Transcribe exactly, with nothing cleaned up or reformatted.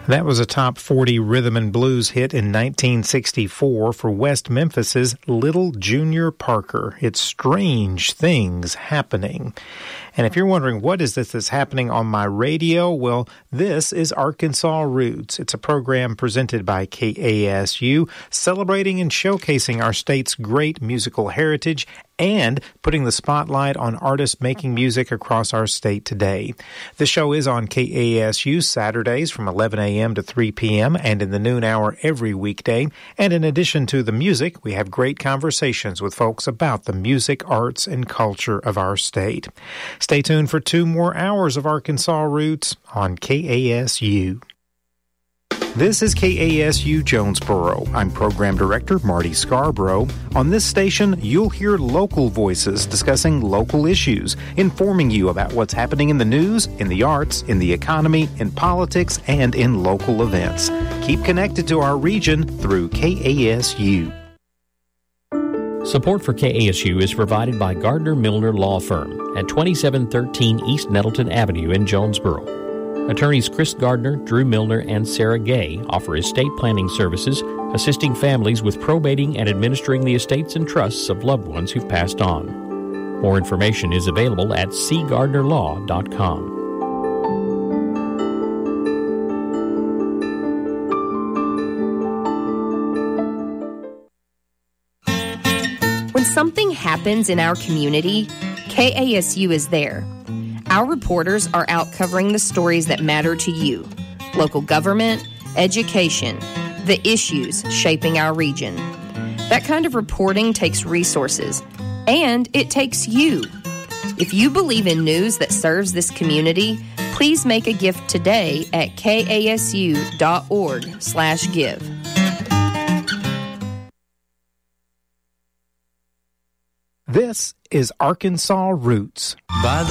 That was a top forty rhythm and blues hit in nineteen sixty-four for West Memphis's Little Junior Parker. It's Strange Things Happening. And if you're wondering what is this that's happening on my radio, well, this is Arkansas Roots. It's a program presented by K A S U, celebrating and showcasing our state's great musical heritage and putting the spotlight on artists making music across our state today. The show is on K A S U Saturdays from eleven a.m. to three p.m. and in the noon hour every weekday. And in addition to the music, we have great conversations with folks about the music, arts, and culture of our state. Stay tuned for two more hours of Arkansas Roots on K A S U. This is K A S U Jonesboro. I'm Program Director Marty Scarborough. On this station, you'll hear local voices discussing local issues, informing you about what's happening in the news, in the arts, in the economy, in politics, and in local events. Keep connected to our region through K A S U. Support for K A S U is provided by Gardner Milner Law Firm at twenty-seven thirteen East Nettleton Avenue in Jonesboro. Attorneys Chris Gardner, Drew Milner, and Sarah Gay offer estate planning services, assisting families with probating and administering the estates and trusts of loved ones who've passed on. More information is available at c gardner law dot com. When something happens in our community, K A S U is there. Our reporters are out covering the stories that matter to you: local government, education, the issues shaping our region. That kind of reporting takes resources, and it takes you. If you believe in news that serves this community, please make a gift today at kasu dot org slash give. This is Arkansas Roots. By the